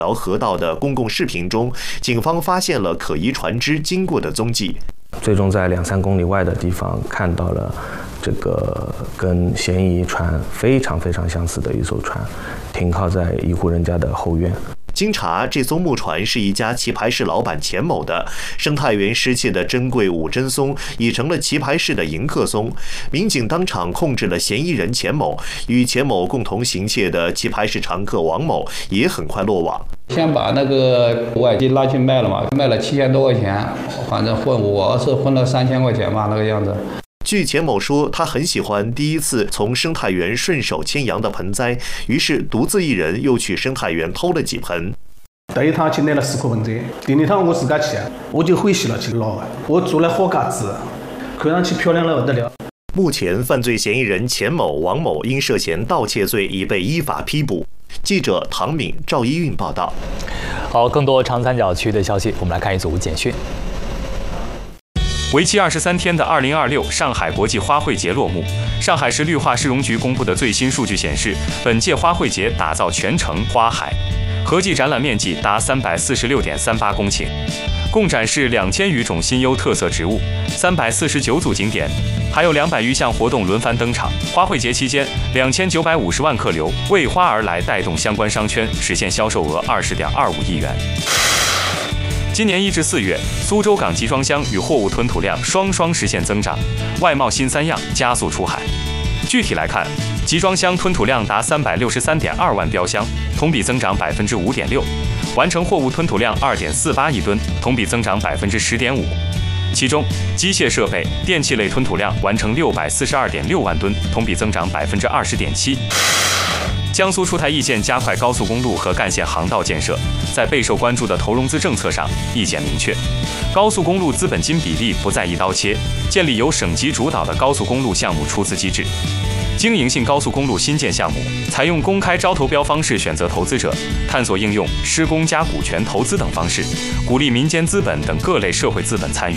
条河道的公共视频中，警方发现了可疑船只经过的踪迹。 最终在2-3公里外的地方看到了这个跟嫌疑船非常相似的一艘船，停靠在一户人家的后院。 经查，这艘木船是一家棋牌室老板钱某的。生态园失窃的珍贵五珍松已成了棋牌室的迎客松。民警当场控制了嫌疑人钱某，与钱某共同行窃的棋牌室常客王某也很快落网。 先把那个外地拉去卖了嘛，卖了7000多块钱，反正我是混了3000块钱吧，那个样子。 据钱某说，他很喜欢第一次从生态园顺手牵羊的盆栽，于是独自一人又去生态园偷了几盆。 第一趟去拿了4颗盆栽，第2趟我自家去，我就欢喜了，去捞。我做了好架子，看上去漂亮得不得了。 目前，犯罪嫌疑人钱某、王某因涉嫌盗窃罪已被依法批捕。记者唐敏、赵一运报道。 好，更多长三角区域的消息，我们来看一组简讯。 为期23天的2026上海国际花卉节落幕。上海市绿化市容局公布的最新数据显示，本届花卉节打造全城花海，合计展览面积达346.38公顷，共展示2000余种新优特色植物，349组景点，还有200余项活动轮番登场。花卉节期间，2950万客流为花而来，带动相关商圈实现销售额20.25亿元。今年1至4月，苏州港集装箱与货物吞吐量双实现增长，外贸新3样加速出海。具体来看，集装箱吞吐量达363.2万标箱，同比增长5.6%，完成货物吞吐量2.48亿吨，同比增长10.5%。其中，机械设备、电器类吞吐量完成642.6万吨，同比增长20.7%。江苏出台意见，加快高速公路和干线航道建设。在备受关注的投融资政策上，意见明确，高速公路资本金比例不再一刀切，建立由省级主导的高速公路项目出资机制。经营性高速公路新建项目采用公开招投标方式选择投资者，探索应用施工加股权投资等方式，鼓励民间资本等各类社会资本参与。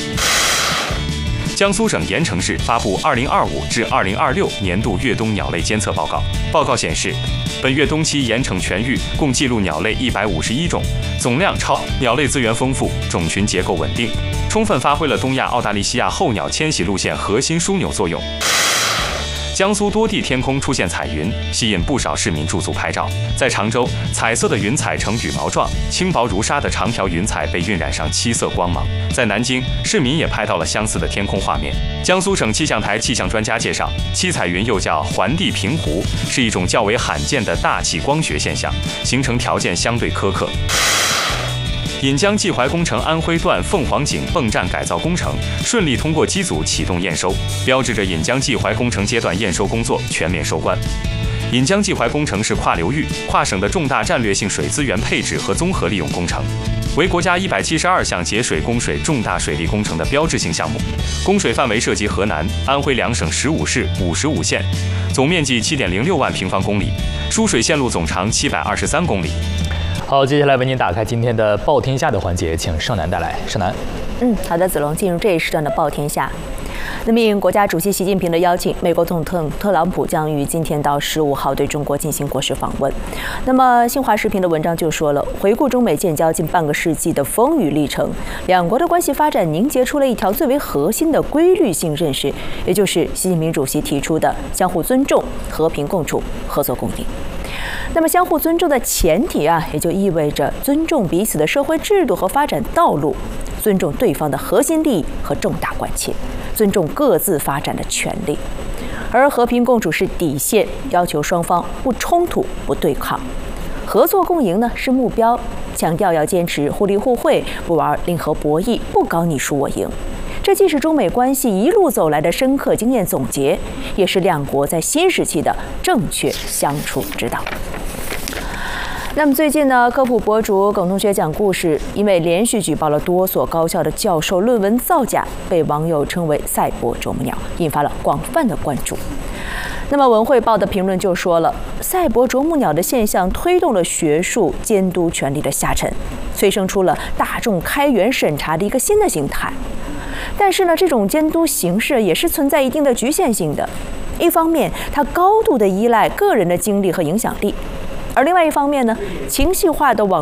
江苏省盐城市发布2025至2026年度越冬鸟类监测报告。报告显示，本越冬期盐城全域共记录鸟类151种，总量超，鸟类资源丰富，种群结构稳定，充分发挥了东亚澳大利西亚候鸟迁徙路线核心枢纽作用。江苏多地天空出现彩云，吸引不少市民驻足拍照。在常州，彩色的云彩呈羽毛状，轻薄如纱的长条云彩被晕染上7色光芒。在南京，市民也拍到了相似的天空画面。江苏省气象台气象专家介绍，七彩云又叫环地平湖，是一种较为罕见的大气光学现象，形成条件相对苛刻。引江济淮工程安徽段凤凰井泵站改造工程顺利通过机组启动验收，标志着引江济淮工程阶段验收工作全面收官。引江济淮工程是跨流域、跨省的重大战略性水资源配置和综合利用工程，为国家172项节水供水重大水利工程的标志性项目。供水范围涉及河南、安徽2省15市55县，总面积7.06万平方公里，输水线路总长723公里。 好，接下来为您打开今天的报天下的环节，请盛楠带来。盛楠， 好的，子龙，进入这一时段的报天下。那么，应国家主席习近平的邀请，美国总统特朗普将于今天到15号对中国进行国事访问。那么，新华时评的文章就说了，回顾中美建交近半个世纪的风雨历程，两国的关系发展凝结出了一条最为核心的规律性认识，也就是习近平主席提出的相互尊重、和平共处、合作共赢。那么，相互尊重的前提也就意味着尊重彼此的社会制度和发展道路，尊重对方的核心利益和重大关切，尊重各自发展的权利。而和平共处是底线，要求双方不冲突、不对抗；合作共赢呢是目标，强调要坚持互利互惠，不玩零和博弈，不搞你输我赢。这既是中美关系一路走来的深刻经验总结，也是两国在新时期的正确相处之道。那么最近呢，科普博主耿同学讲故事，因为连续举报了多所高校的教授论文造假，被网友称为赛博啄木鸟，引发了广泛的关注。那么文汇报的评论就说了，赛博啄木鸟的现象推动了学术监督权力的下沉，催生出了大众开源审查的一个新的形态。但是呢，这种监督形式也是存在一定的局限性的。一方面，它高度的依赖个人的精力和影响力；而另外一方面呢，情绪化的网